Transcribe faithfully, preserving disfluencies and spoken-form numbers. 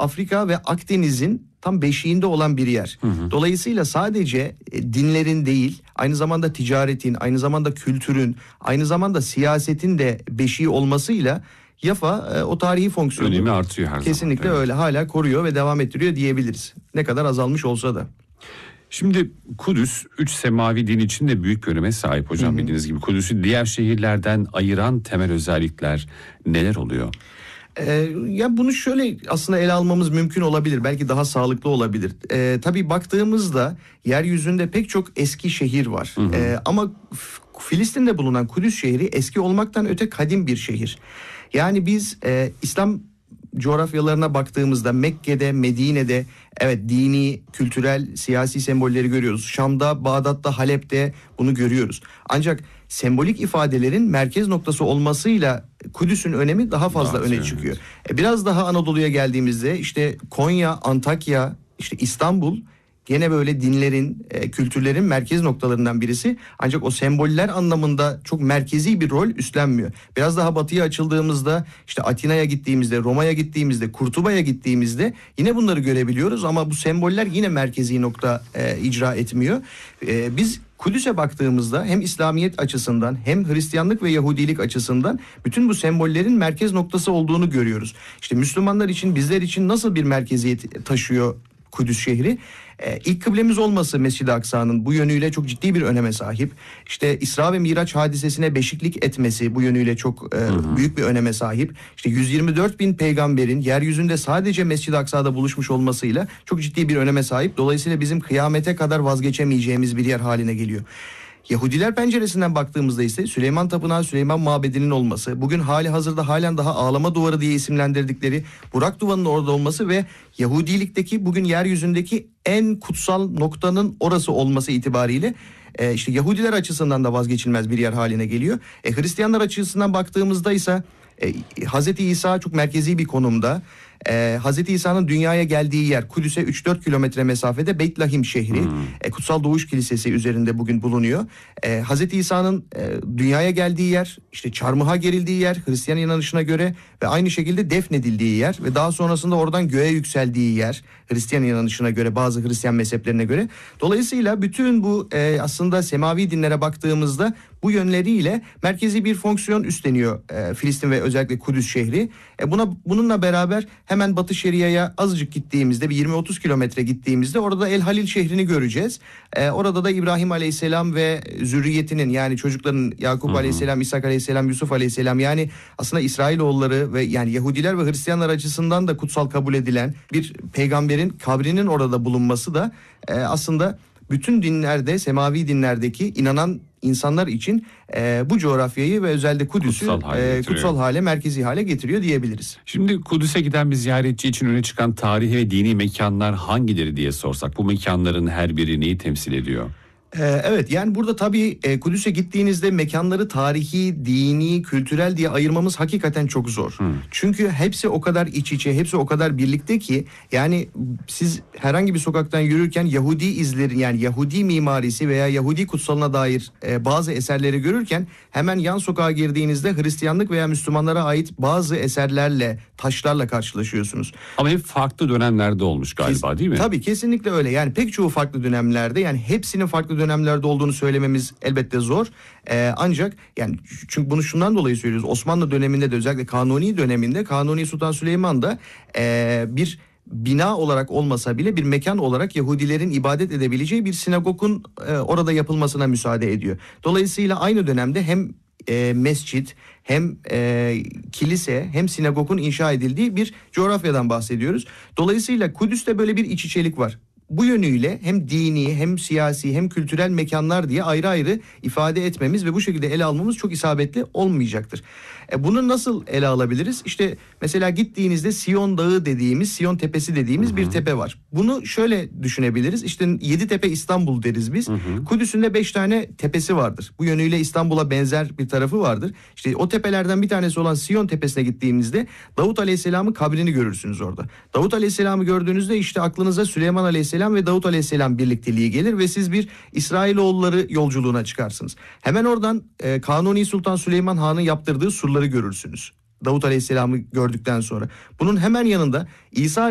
Afrika ve Akdeniz'in tam beşiğinde olan bir yer. Hı hı. Dolayısıyla sadece dinlerin değil, aynı zamanda ticaretin, aynı zamanda kültürün, aynı zamanda siyasetin de beşiği olmasıyla Yafa o tarihi fonksiyonu önemi artıyor her kesinlikle zaman. öyle, hala koruyor ve devam ettiriyor diyebiliriz. Ne kadar azalmış olsa da. Şimdi Kudüs üç semavi din için de büyük bir öneme sahip hocam, hı hı. bildiğiniz gibi. Kudüs'ü diğer şehirlerden ayıran temel özellikler neler oluyor? Ee, ya bunu şöyle aslında ele almamız mümkün olabilir. Belki daha sağlıklı olabilir. Ee, tabii baktığımızda yeryüzünde pek çok eski şehir var. Hı hı. Ee, ama Filistin'de bulunan Kudüs şehri eski olmaktan öte kadim bir şehir. Yani biz e, İslam coğrafyalarına baktığımızda Mekke'de, Medine'de evet dini, kültürel, siyasi sembolleri görüyoruz. Şam'da, Bağdat'ta, Halep'te bunu görüyoruz. Ancak sembolik ifadelerin merkez noktası olmasıyla Kudüs'ün önemi daha fazla daha öne çıkıyor. Evet. Biraz daha Anadolu'ya geldiğimizde işte Konya, Antakya, işte İstanbul gene böyle dinlerin, e, kültürlerin merkez noktalarından birisi. Ancak o semboller anlamında çok merkezi bir rol üstlenmiyor. Biraz daha batıya açıldığımızda işte Atina'ya gittiğimizde, Roma'ya gittiğimizde, Kurtuba'ya gittiğimizde yine bunları görebiliyoruz. Ama bu semboller yine merkezi nokta e, icra etmiyor. E, biz Kudüs'e baktığımızda hem İslamiyet açısından hem Hristiyanlık ve Yahudilik açısından bütün bu sembollerin merkez noktası olduğunu görüyoruz. İşte Müslümanlar için, bizler için nasıl bir merkeziyet taşıyor Kudüs şehri? Ee, ilk kıblemiz olması Mescid-i Aksa'nın bu yönüyle çok ciddi bir öneme sahip. İşte İsra ve Miraç hadisesine beşiklik etmesi bu yönüyle çok e, hı hı. büyük bir öneme sahip. İşte yüz yirmi dört bin peygamberin yeryüzünde sadece Mescid-i Aksa'da buluşmuş olmasıyla çok ciddi bir öneme sahip. Dolayısıyla bizim kıyamete kadar vazgeçemeyeceğimiz bir yer haline geliyor. Yahudiler penceresinden baktığımızda ise Süleyman Tapınağı, Süleyman Mabedi'nin olması, bugün hali hazırda halen daha ağlama duvarı diye isimlendirdikleri Burak Duvarı'nın orada olması ve Yahudilikteki bugün yeryüzündeki en kutsal noktanın orası olması itibariyle e, işte Yahudiler açısından da vazgeçilmez bir yer haline geliyor. E, Hristiyanlar açısından baktığımızda ise e, Hazreti İsa çok merkezi bir konumda. Ee, Hazreti İsa'nın dünyaya geldiği yer Kudüs'e üç dört kilometre mesafede Beyt Lahim şehri. Hmm. E, Kutsal Doğuş Kilisesi üzerinde bugün bulunuyor. E, Hazreti İsa'nın e, dünyaya geldiği yer, işte çarmıha gerildiği yer Hristiyan inanışına göre ve aynı şekilde defnedildiği yer ve daha sonrasında oradan göğe yükseldiği yer Hristiyan inanışına göre, bazı Hristiyan mezheplerine göre. Dolayısıyla bütün bu e, aslında semavi dinlere baktığımızda bu yönleriyle merkezi bir fonksiyon üstleniyor e, Filistin ve özellikle Kudüs şehri. E, buna bununla beraber hemen Batı Şeria'ya azıcık gittiğimizde, bir yirmi otuz kilometre gittiğimizde orada El Halil şehrini göreceğiz. E, orada da İbrahim Aleyhisselam ve zürriyetinin, yani çocukların Yakup hı hı. Aleyhisselam, İshak Aleyhisselam, Yusuf Aleyhisselam, yani aslında İsrailoğulları ve yani Yahudiler ve Hristiyanlar açısından da kutsal kabul edilen bir peygamberin kabrinin orada bulunması da e, aslında bütün dinlerde, semavi dinlerdeki inanan insanlar için e, bu coğrafyayı ve özellikle Kudüs'ü kutsal hale, e, kutsal hale, merkezi hale getiriyor diyebiliriz. Şimdi Kudüs'e giden bir ziyaretçi için öne çıkan tarihi ve dini mekanlar hangileri diye sorsak, bu mekanların her biri neyi temsil ediyor? Evet, yani burada tabii Kudüs'e gittiğinizde mekanları tarihi, dini, kültürel diye ayırmamız hakikaten çok zor. Hmm. Çünkü hepsi o kadar iç içe, hepsi o kadar birlikte ki yani siz herhangi bir sokaktan yürürken Yahudi izleri, yani Yahudi mimarisi veya Yahudi kutsalına dair bazı eserleri görürken hemen yan sokağa girdiğinizde Hristiyanlık veya Müslümanlara ait bazı eserlerle, taşlarla karşılaşıyorsunuz. Ama hep farklı dönemlerde olmuş galiba, Kes, değil mi? Tabii, kesinlikle öyle. Yani pek çoğu farklı dönemlerde, yani hepsinin farklı dönemlerde olduğunu söylememiz elbette zor. Ee, ancak yani çünkü bunu şundan dolayı söylüyoruz. Osmanlı döneminde de, özellikle Kanuni döneminde Kanuni Sultan Süleyman da e, bir bina olarak olmasa bile bir mekan olarak Yahudilerin ibadet edebileceği bir sinagogun e, orada yapılmasına müsaade ediyor. Dolayısıyla aynı dönemde hem e, mescit, hem e, kilise, hem sinagogun inşa edildiği bir coğrafyadan bahsediyoruz. Dolayısıyla Kudüs'te böyle bir iç içelik var. Bu yönüyle hem dini, hem siyasi, hem kültürel mekanlar diye ayrı ayrı ifade etmemiz ve bu şekilde ele almamız çok isabetli olmayacaktır. E bunu nasıl ele alabiliriz? İşte mesela gittiğinizde Siyon Dağı dediğimiz, Siyon Tepesi dediğimiz hı hı. bir tepe var. Bunu şöyle düşünebiliriz. İşte Yeditepe İstanbul deriz biz. Hı hı. Kudüs'ün de beş tane tepesi vardır. Bu yönüyle İstanbul'a benzer bir tarafı vardır. İşte o tepelerden bir tanesi olan Siyon Tepesi'ne gittiğimizde Davut Aleyhisselam'ın kabrini görürsünüz orada. Davut Aleyhisselam'ı gördüğünüzde işte aklınıza Süleyman Aleyhisselam ve Davut Aleyhisselam birlikteliği gelir ve siz bir İsrailoğulları yolculuğuna çıkarsınız. Hemen oradan e, Kanuni Sultan Süleyman Han'ın yaptırdığı surları görürsünüz. Davut Aleyhisselam'ı gördükten sonra. Bunun hemen yanında İsa